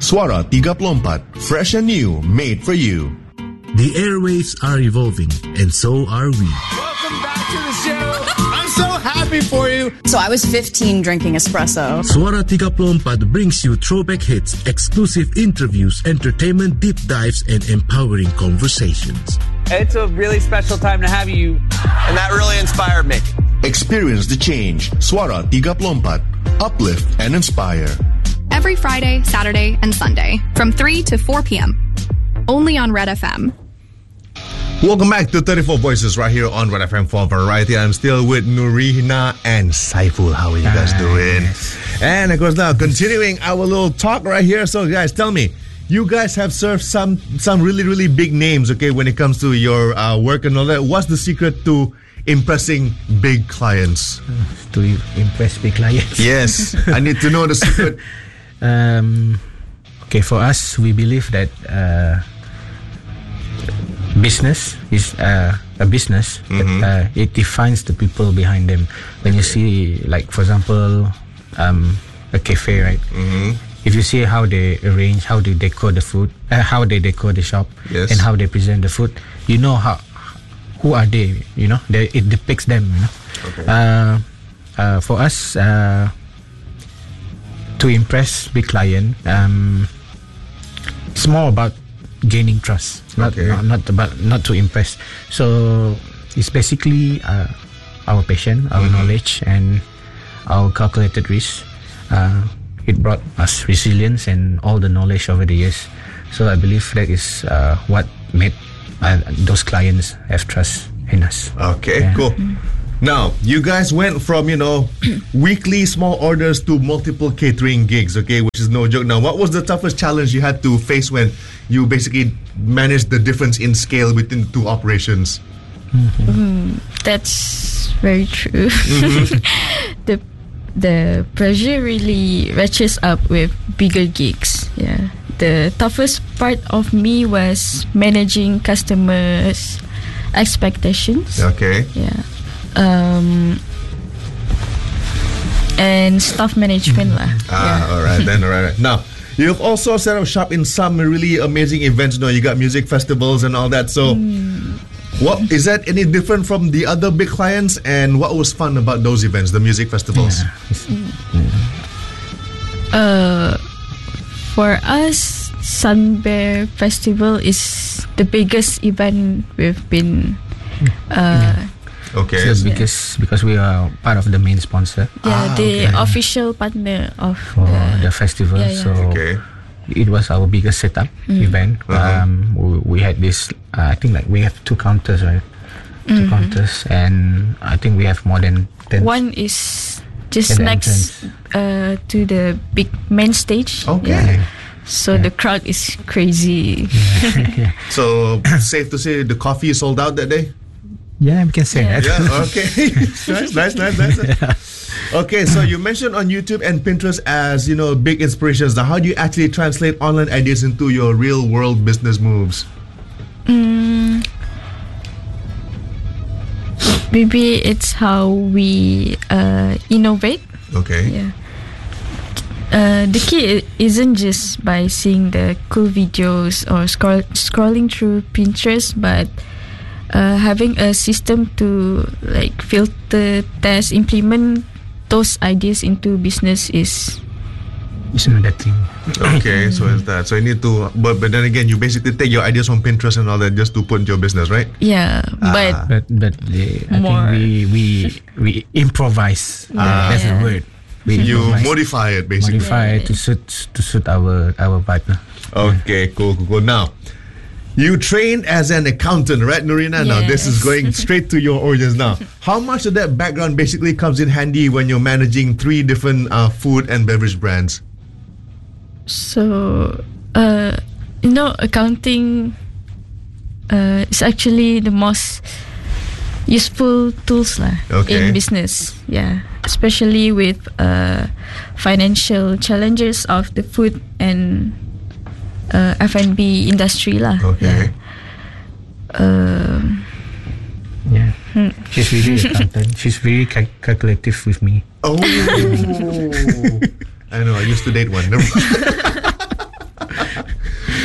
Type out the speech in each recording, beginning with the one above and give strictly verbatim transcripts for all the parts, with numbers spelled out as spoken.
Suara tiga puluh empat, fresh and new, made for you. The airwaves are evolving, and so are we. Welcome back to the show. I'm so happy for you. So I was fifteen drinking espresso. Suara tiga puluh empat brings you throwback hits, exclusive interviews, entertainment deep dives, and empowering conversations. It's a really special time to have you, and that really inspired me. Experience the change. Suara tiga puluh empat. Uplift and inspire. Every Friday, Saturday, and Sunday from three to four p.m. Only on Red F M. Welcome back to thirty-four Voices right here on Red F M for Variety. I'm still with Nurina and Saiful. How are you guys doing? And of course now, continuing our little talk right here. So guys, tell me, you guys have served some some really, really big names, okay, when it comes to your uh, work and all that. What's the secret to impressing big clients? To impress big clients? Yes, I need to know the secret. Um, okay, for us, we believe that uh, business is uh, a business. Mm-hmm. But, uh, it defines the people behind them. When you see, like, for example, um, a cafe, right? Mm-hmm. If you see how they arrange, how they decor the food, uh, how they decor the shop, yes, and how they present the food, you know how who are they? You know, they, it depicts them. You know, okay. uh, uh, for us. Uh, To impress big client, um, it's more about gaining trust, not Okay. not, not about not to impress. So it's basically uh, our passion, our Mm-hmm. knowledge, and our calculated risk. Uh, it brought us resilience and all the knowledge over the years. So I believe that is uh, what made uh, those clients have trust in us. Okay, Yeah. cool. Now, you guys went from, you know, weekly small orders to multiple catering gigs, okay, which is no joke. Now, what was the toughest challenge you had to face when you basically managed the difference in scale between the two operations? Mm-hmm. Mm, that's very true. Mm-hmm. the the pressure really ratchets up with bigger gigs. Yeah. The toughest part of me was managing customers' expectations. Okay. Yeah. Um, and staff management lah. Ah, Yeah. all right then, all right. Now, you've also set up shop in some really amazing events. You know, you got music festivals and all that. So, Mm. what is that any different from the other big clients? And what was fun about those events, the music festivals? Uh, for us, Sunbear Festival is the biggest event we've been. Uh, Okay. So because because we are part of the main sponsor. Yeah, Ah, the okay. official partner of For the, the festival, Yeah, yeah. so Okay. it was our biggest setup Mm. event. Uh-huh. Um, we, we had this. Uh, I think like we have two counters, right? Two Mhm. counters, and I think we have more than ten. one is just At the next uh, to the big main stage. Okay. Yeah. So the crowd is crazy. yeah. So, safe to say the coffee is sold out that day? yeah, we can say Yeah. that. Yeah, okay. nice, nice, nice, nice. Okay, so you mentioned on YouTube and Pinterest as, you know, big inspirations. Now, how do you actually translate online ideas into your real world business moves? Mm, maybe it's how we uh, innovate. Okay. Yeah. Uh, the key i- isn't just by seeing the cool videos or scroll- scrolling through Pinterest, but uh, having a system to like filter, test, implement those ideas into business is. It's another thing. Okay, so it's that. So you need to, but but then again, you basically take your ideas from Pinterest and all that just to put into your business, right? Yeah, but Ah. But but the, I think More. we we we improvise. Ah. That's the Yeah. word. We You improvise. modify it basically. modify to suit to suit our our vibe. lah. Okay, cool, cool, cool. Now, you trained as an accountant, right, Nurina? Now, this is Yes. going straight to your origins now. How much of that background basically comes in handy when you're managing three different uh, food and beverage brands? So, uh, you know, accounting uh, is actually the most useful tools lah Okay. in business. Yeah, especially with uh, financial challenges of the food and uh, F and B industry lah. Okay. Um, Yeah. Hmm. She's really accountant. She's very cal- calculative with me. Oh. I know, I used to date one. Never-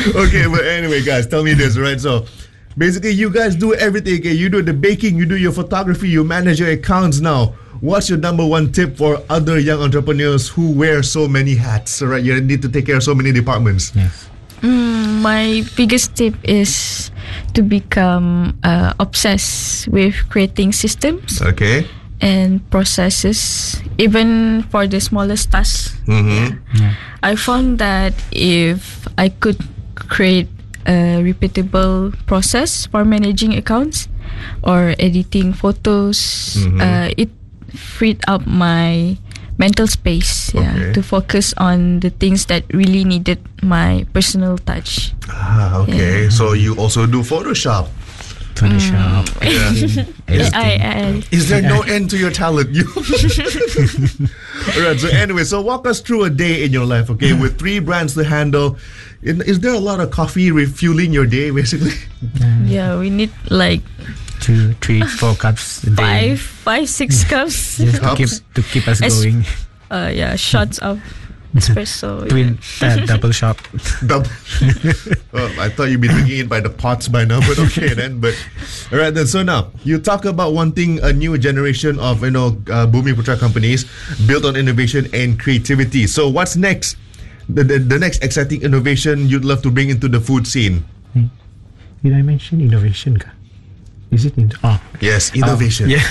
Okay, but anyway, guys, tell me this, right? So, basically, you guys do everything. Okay? You do the baking, you do your photography, you manage your accounts now. What's your number one tip for other young entrepreneurs who wear so many hats, right? You need to take care of so many departments. Yes. Mm, my biggest tip is to become uh, obsessed with creating systems Okay. and processes, even for the smallest tasks. Mm-hmm. Yeah. I found that if I could create a repeatable process for managing accounts or editing photos, Mhm. uh, it freed up my mental space, yeah, Okay. to focus on the things that really needed my personal touch. Ah, okay. So you also do Photoshop. Photoshop. Yeah. editing. I, I, Is there no end to your talent? You. Alright. So anyway, so walk us through a day in your life. Okay, with three brands to handle. In- Is there a lot of coffee refueling your day, basically? yeah, we need like Two, three, four cups a day. five, five, six cups. Just to keep Cups? to keep us Es- going. Uh, yeah, shots of espresso. Twin uh, double shot. Double. Oh, I thought you'd be drinking it by the pots by now, but okay then. But all right then. So now you talk about wanting a new generation of you know uh, Bumi Putra companies built on innovation and creativity. So what's next? The, the the next exciting innovation you'd love to bring into the food scene? Did I mention innovation? Ka? Is it in? Oh, Yes, innovation. Oh, yeah.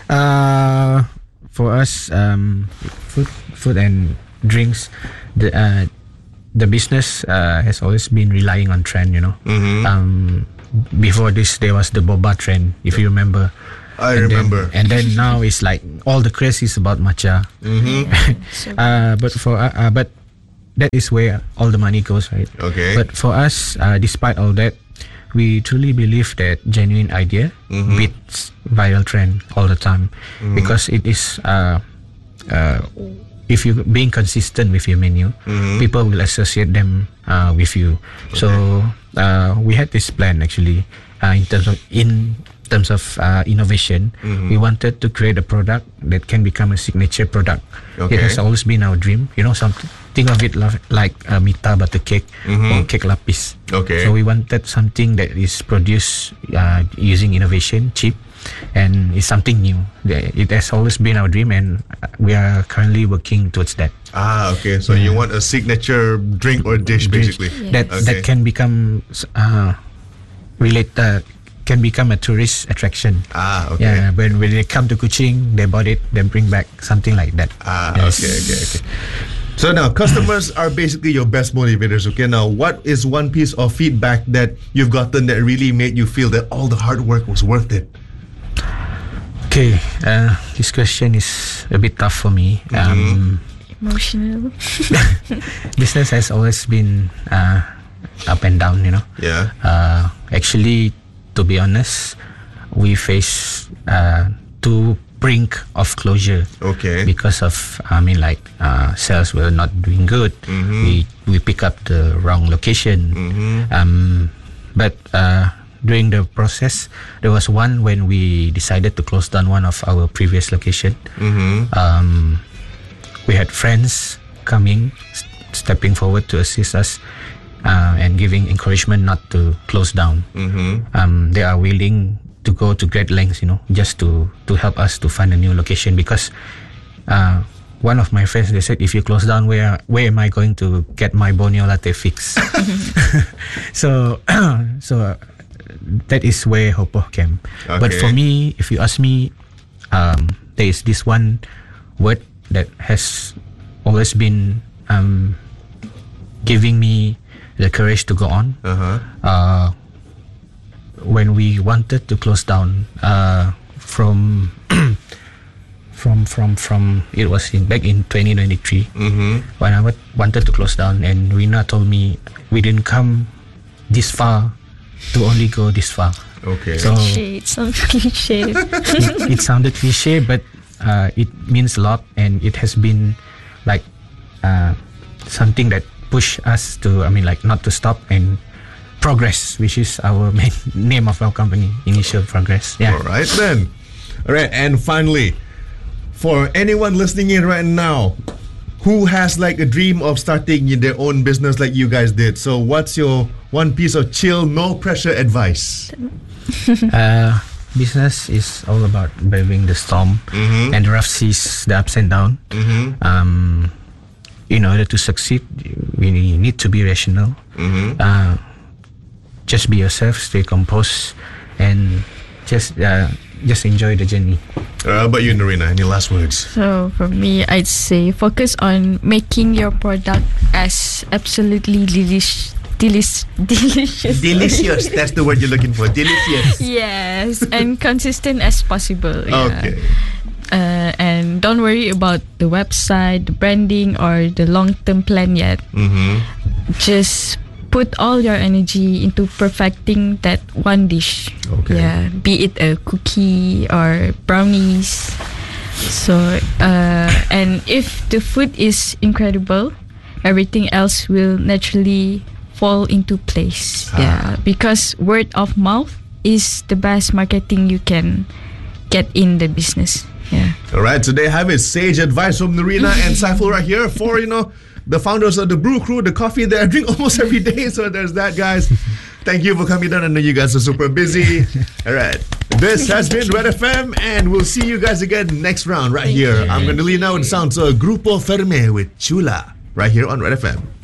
Uh, for us, um, food, food and drinks, the uh, the business uh, has always been relying on trend. You know, Mhm. um, before this there was the boba trend, if you remember. I And then- remember. and then now it's like all the craze is about matcha. Mhm. uh, but for uh, uh, but that is where all the money goes, right? Okay. But for us, uh, despite all that, we truly believe that genuine idea Mhm. beats viral trend all the time, Mhm. because it is uh, uh, if you being consistent with your menu, Mhm. people will associate them uh, with you. So uh, we had this plan actually uh, in terms of in terms of uh, innovation. Mhm. We wanted to create a product that can become a signature product. Okay. It has always been our dream. You know, something. Think of it lo- like a Mita butter cake Mhm. or cake lapis. Okay. So we wanted something that is produced uh, using innovation, cheap, and is something new. The- It has always been our dream, and we are currently working towards that. Ah, okay. So you want a signature drink or dish, basically. That Okay. that can become uh, relate uh, can become a tourist attraction. Ah, okay. Yeah, when when they come to Kuching, they bought it, they bring back something like that. Ah, Yes. okay, okay, okay. So now, customers are basically your best motivators. Okay, now what is one piece of feedback that you've gotten that really made you feel that all the hard work was worth it? Okay, uh, this question is a bit tough for me. Um, Emotional. business has always been uh, up and down, you know. Yeah. Uh, actually, to be honest, we face uh, two brink of closure. Okay. Because of, I mean, like uh, sales were not doing good. Mhm. We we pick up the wrong location. Mhm. Um, but uh, during the process, there was one when we decided to close down one of our previous location. Mhm. Um, we had friends coming, s- stepping forward to assist us, uh, and giving encouragement not to close down. Mhm. Um, they are willing to go to great lengths, you know, just to to help us to find a new location, because uh, one of my friends, they said, if you close down, where where am I going to get my Borneo latte fix? so so uh, that is where Hopo came. But Okay. for me, if you ask me, um, there is this one word that has always been um, giving me the courage to go on. Uh-huh. Uh, when we wanted to close down, uh, from from from from it was in back in twenty twenty-three, Mhm. when I wa- wanted to close down, and Rina told me we didn't come this far to only go this far. Okay. So Cliche. It sounds cliche. it, it sounded cliche, but uh, it means a lot, and it has been like uh, something that push us to, I mean, like not to stop and progress, which is our main name of our company, Initial Progress. Yeah. All right then. All right, and finally, for anyone listening in right now who has like a dream of starting their own business like you guys did. So what's your one piece of chill, no pressure advice? uh, business is all about braving the storm Mm-hmm. and the rough seas, the ups and downs. Mm-hmm. Um, in order to succeed, we need to be rational. Mm-hmm. Uh, just be yourself, stay composed, and just uh, just enjoy the journey. Uh, but you, Norina, any last words? So for me, I'd say focus on making your product as absolutely delish, delish, delicious. Delicious. That's the word you're looking for. Delicious. Yes, and consistent as possible. Yeah. Okay. Uh, and don't worry about the website, the branding, or the long-term plan yet. Mm-hmm. Just put all your energy into perfecting that one dish. Okay. Yeah, be it a cookie or brownies. So, uh, and if the food is incredible, everything else will naturally fall into place. Ah. Yeah, because word of mouth is the best marketing you can get in the business. Yeah. All right, so there you have it. Sage advice from Norina and Saiful right here for, you know, the founders of the Brew Crew, the coffee that I drink almost every day. So there's that, guys. Thank you for coming down. I know you guys are super busy. All right. This has been Red F M, and we'll see you guys again next round right Thank here. you. I'm going to lean out and sound to Grupo Ferme with Chula right here on Red F M.